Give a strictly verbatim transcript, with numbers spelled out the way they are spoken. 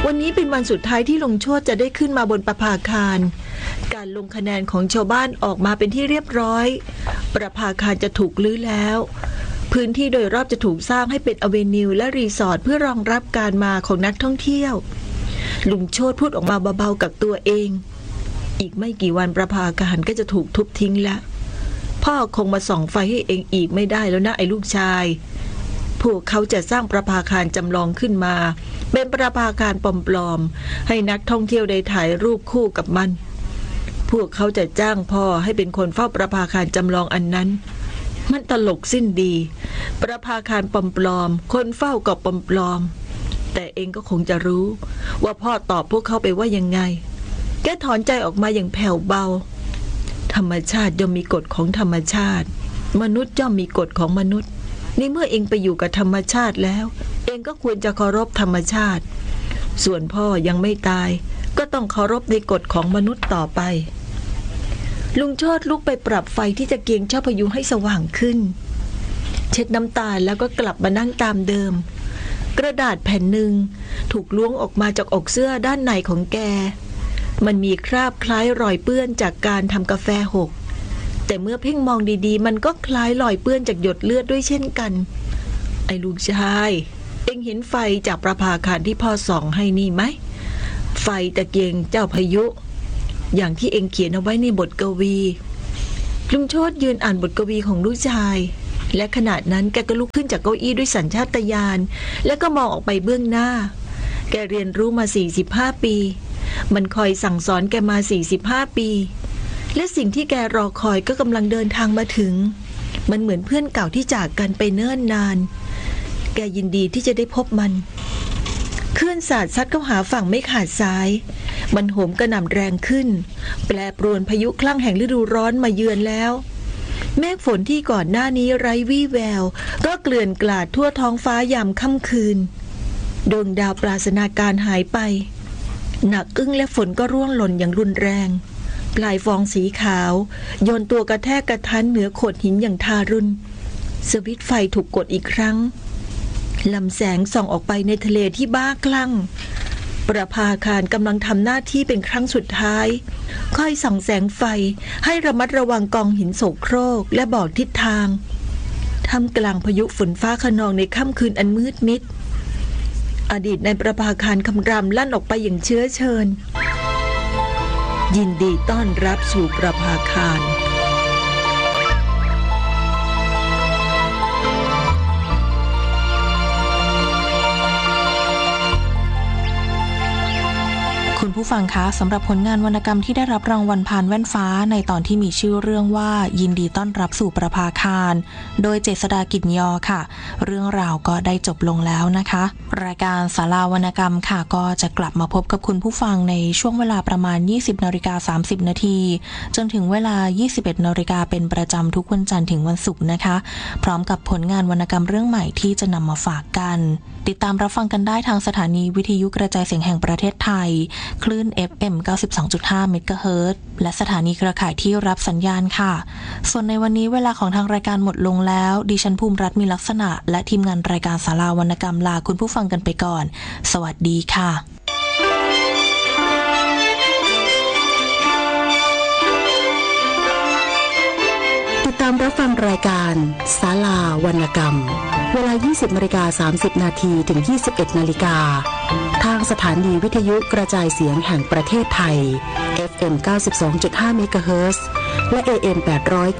วันนี้เป็นวันสุดท้ายที่ลุงโชติจะได้ขึ้นมาบนประภาคารการลงคะแนนของชาวบ้านออกมาเป็นที่เรียบร้อยประภาคารจะถูกลื้อแล้วพื้นที่โดยรอบจะถูกสร้างให้เป็นอเวนิวและรีสอร์ทเพื่อรองรับการมาของนักท่องเที่ยวลุงโชติพูดออกมาเบาๆกับตัวเองอีกไม่กี่วันประภาคารก็จะถูกทุบทิ้งแล้วพ่อคงมาส่องไฟให้เองอีกไม่ได้แล้วนะไอ้ลูกชายพวกเขาจะสร้างประภาคารจำลองขึ้นมาเป็นประภาคารปลอมๆให้นักท่องเที่ยวได้ถ่ายรูปคู่กับมันพวกเขาจะจ้างพ่อให้เป็นคนเฝ้าประภาคารจำลองอันนั้นมันตลกสิ้นดีประภาคารปลอมๆคนเฝ้าก็ปลอมๆแต่เองก็คงจะรู้ว่าพ่อตอบพวกเขาไปว่ายังไงแกถอนใจออกมาอย่างแผ่วเบาธรรมชาติย่อมมีกฎของธรรมชาติมนุษย์ย่อมมีกฎของมนุษย์ในเมื่อเองไปอยู่กับธรรมชาติแล้วเองก็ควรจะเคารพธรรมชาติส่วนพ่อยังไม่ตายก็ต้องเคารพในกฎของมนุษย์ต่อไปลุงโชติลุกไปปรับไฟที่จะเกียงเจ้าพยุงให้สว่างขึ้นเช็ดน้ำตาแล้วก็กลับมานั่งตามเดิมกระดาษแผ่นหนึ่งถูกล้วงออกมาจากอกเสื้อด้านในของแกมันมีคราบคล้ายรอยเปื้อนจากการทำกาแฟหกแต่เมื่อเพ่งมองดีๆมันก็คล้ายรอยเปื้อนจากหยดเลือดด้วยเช่นกันไอ้ลูกชายเอ็งเห็นไฟจากประภาคารที่พ่อส่องให้นี่ไหมไฟตะเกียงเจ้าพายุอย่างที่เอ็งเขียนเอาไว้ในบทกวีลุงโชติยืนอ่านบทกวีของลูกชายและขณะนั้นแกก็ลุกขึ้นจากเก้าอี้ด้วยสัญชาตญาณแล้วก็มองออกไปเบื้องหน้าแกเรียนรู้มาสี่สิบห้าปีมันคอยสั่งสอนแกมาสี่สิบห้าปีและสิ่งที่แกรอคอยก็กำลังเดินทางมาถึงมันเหมือนเพื่อนเก่าที่จากกันไปเนิ่นนานแกยินดีที่จะได้พบมันคลื่นสาดซัดเข้าหาฝั่งไม่ขาดสายมันโหมกระหน่ำแรงขึ้นแปรปรวนพายุคลั่งแห่งฤดูร้อนมาเยือนแล้วเมฆฝนที่ก่อนหน้านี้ไร้วี่แววก็เกลื่อนกลาดทั่วท้องฟ้ายามค่ำคืนดวงดาวปราศนาการหายไปหนักอึ้งและฝนก็ร่วงหล่นอย่างรุนแรงปลายฟองสีขาวโยนตัวกระแทกกระทันเหนือโขดหินอย่างทารุณสวิตช์ไฟถูกกดอีกครั้งลำแสงส่องออกไปในทะเลที่บ้าคลั่งประภาคารกำลังทำหน้าที่เป็นครั้งสุดท้ายค่อยส่องแสงไฟให้ระมัดระวังกองหินโสโครกและบอกทิศทางท่ามกลางพายุฝนฟ้าคะนองในค่ำคืนอันมืดมิดอดีตในประภาคารคำรามลั่นออกไปอย่างเชื้อเชิญยินดีต้อนรับสู่ประภาคารคุณผู้ฟังคะสำหรับผลงานวรรณกรรมที่ได้รับรางวัลพานแว่นฟ้าในตอนที่มีชื่อเรื่องว่ายินดีต้อนรับสู่ประภาคารโดยเจษฎากิจยอค่ะเรื่องราวก็ได้จบลงแล้วนะคะรายการศาลาวรรณกรรมค่ะก็จะกลับมาพบกับคุณผู้ฟังในช่วงเวลาประมาณ ยี่สิบนาฬิกาสามสิบนาทีจนถึงเวลา ยี่สิบเอ็ดนาฬิกาเป็นประจำทุกวันจันทร์ถึงวันศุกร์นะคะพร้อมกับผลงานวรรณกรรมเรื่องใหม่ที่จะนำมาฝากกันติดตามรับฟังกันได้ทางสถานีวิทยุกระจายเสียงแห่งประเทศไทยคลื่น เอฟ เอ็ม เก้าสิบสองจุดห้า เมกะเฮิรตซ์และสถานีเครือข่ายที่รับสัญญาณค่ะส่วนในวันนี้เวลาของทางรายการหมดลงแล้วดิฉันภูมิรัตน์มีลักษณะและทีมงานรายการศาลาวรรณกรรมลาคุณผู้ฟังกันไปก่อนสวัสดีค่ะติดตามรับฟังรายการศาลาวรรณกรรมเวลา ยี่สิบนาฬิกาสามสิบนาทีถึง ยี่สิบเอ็ดนาฬิกาทางสถานีวิทยุกระจายเสียงแห่งประเทศไทย เอฟ เอ็ม เก้าสิบสองจุดห้า เมกะเฮิรตซ์และ เอ เอ็ม แปดร้อย